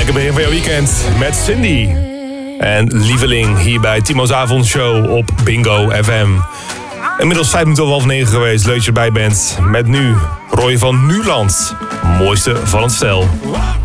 Lekker begin van jouw weekend met Cindy. En Lieveling hier bij Timo's Avondshow op Bingo FM. Inmiddels 9:05 geweest. Leuk dat je erbij bent. Met nu Roy van Nuland. Mooiste van het stel.